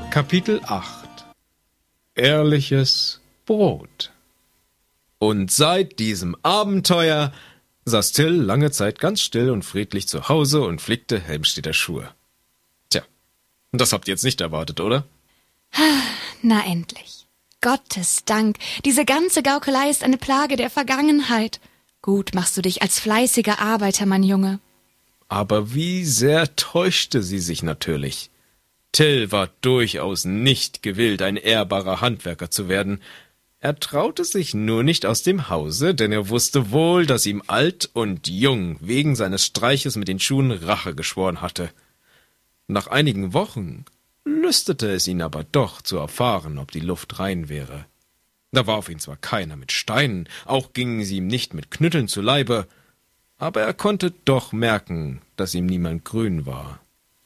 Kapitel 8 Ehrliches Brot. Und seit diesem Abenteuer saß Till lange Zeit ganz still und friedlich zu Hause und flickte Helmstedter Schuhe. Tja, das habt ihr jetzt nicht erwartet, oder? Na endlich. Gottes Dank, diese ganze Gaukelei ist eine Plage der Vergangenheit. Gut machst du dich als fleißiger Arbeiter, mein Junge. Aber wie sehr täuschte sie sich natürlich. Till war durchaus nicht gewillt, ein ehrbarer Handwerker zu werden. Er traute sich nur nicht aus dem Hause, denn er wusste wohl, dass ihm alt und jung wegen seines Streiches mit den Schuhen Rache geschworen hatte. Nach einigen Wochen lüstete es ihn aber doch zu erfahren, ob die Luft rein wäre. Da warf ihn zwar keiner mit Steinen, auch gingen sie ihm nicht mit Knütteln zu Leibe, aber er konnte doch merken, dass ihm niemand grün war.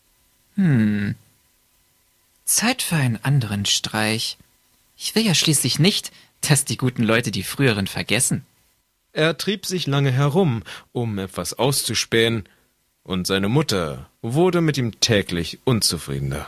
Zeit für einen anderen Streich. Ich will ja schließlich nicht, dass die guten Leute die früheren vergessen. Er trieb sich lange herum, um etwas auszuspähen, und seine Mutter wurde mit ihm täglich unzufriedener.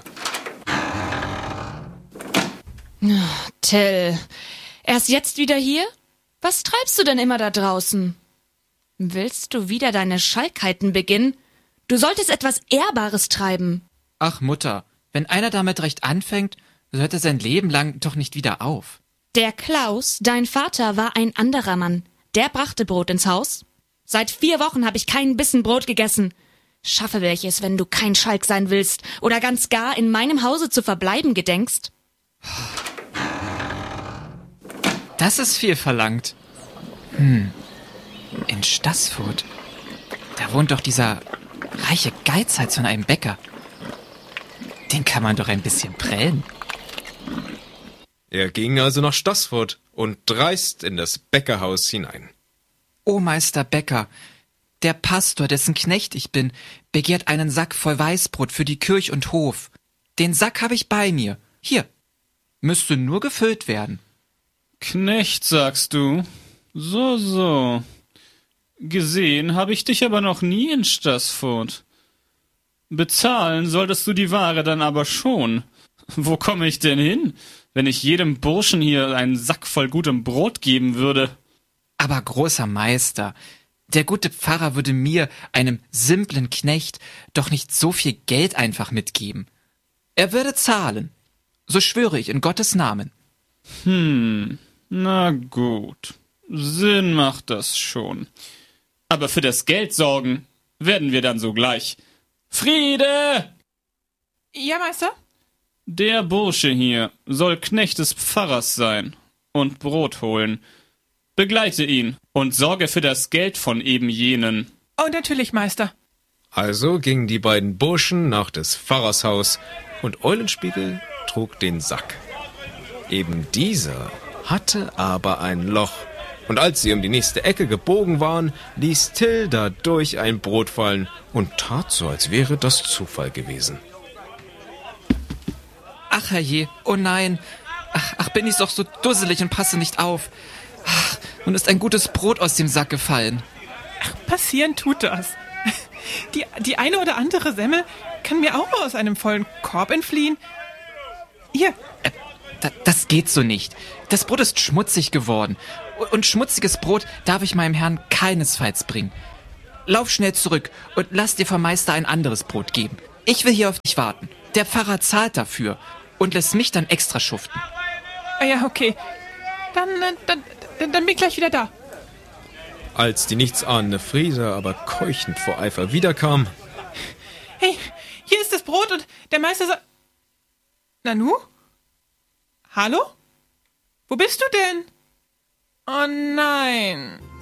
Till, erst jetzt wieder hier? Was treibst du denn immer da draußen? Willst du wieder deine Schalkheiten beginnen? Du solltest etwas Ehrbares treiben. Ach, Mutter, wenn einer damit recht anfängt, so hört er sein Leben lang doch nicht wieder auf. Der Klaus, dein Vater, war ein anderer Mann. Der brachte Brot ins Haus. Seit 4 Wochen habe ich keinen Bissen Brot gegessen. Schaffe welches, wenn du kein Schalk sein willst oder ganz gar in meinem Hause zu verbleiben gedenkst. Das ist viel verlangt. In Staßfurt, da wohnt doch dieser reiche Geizhals von einem Bäcker. Den kann man doch ein bisschen prellen. Er ging also nach Staßfurt und dreist in das Bäckerhaus hinein. O Meister Bäcker, der Pastor, dessen Knecht ich bin, begehrt einen Sack voll Weißbrot für die Kirch und Hof. Den Sack habe ich bei mir. Hier, müsste nur gefüllt werden. Knecht, sagst du? So. Gesehen habe ich dich aber noch nie in Staßfurt. Bezahlen solltest du die Ware dann aber schon. Wo komme ich denn hin, wenn ich jedem Burschen hier einen Sack voll gutem Brot geben würde? Aber großer Meister, der gute Pfarrer würde mir, einem simplen Knecht, doch nicht so viel Geld einfach mitgeben. Er würde zahlen. So schwöre ich in Gottes Namen. Na gut. Sinn macht das schon. Aber für das Geld sorgen werden wir dann sogleich. Friede! Ja, Meister? Der Bursche hier soll Knecht des Pfarrers sein und Brot holen. Begleite ihn und sorge für das Geld von eben jenen. Oh, natürlich, Meister. Also gingen die beiden Burschen nach des Pfarrers Haus, und Eulenspiegel trug den Sack. Eben dieser hatte aber ein Loch, und als sie um die nächste Ecke gebogen waren, ließ Till dadurch ein Brot fallen und tat so, als wäre das Zufall gewesen. Ach, herrje, oh nein. Ach, bin ich doch so dusselig und passe nicht auf. Ach, nun ist ein gutes Brot aus dem Sack gefallen. Ach, passieren tut das. Die eine oder andere Semmel kann mir auch mal aus einem vollen Korb entfliehen. Hier. Das geht so nicht. Das Brot ist schmutzig geworden. Und schmutziges Brot darf ich meinem Herrn keinesfalls bringen. Lauf schnell zurück und lass dir vom Meister ein anderes Brot geben. Ich will hier auf dich warten. Der Pfarrer zahlt dafür und lässt mich dann extra schuften. Ah ja, okay. Dann bin ich gleich wieder da. Als die nichtsahnende Friese aber keuchend vor Eifer wiederkam. Hey, hier ist das Brot und der Meister sagt... Nanu? Hallo? Wo bist du denn? Oh nein.